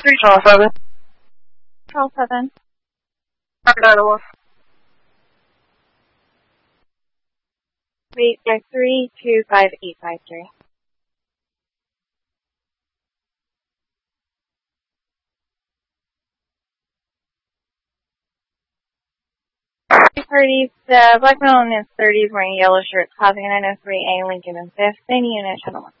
3, Channel 7. Channel 7. Animals. Wait, 325853. Parties, black male in his 30s wearing yellow shirts, causing a 903A Lincoln and 5th, same unit, channel 1.